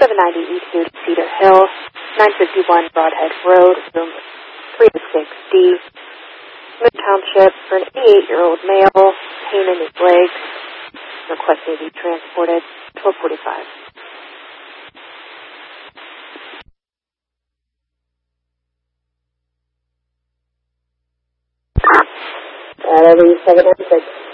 790 East New Cedar Hill, 951 Broadhead Road, room 306D, Smith Township, for an 88-year-old male, pain in his legs, requesting to be transported, 1245. Over 796.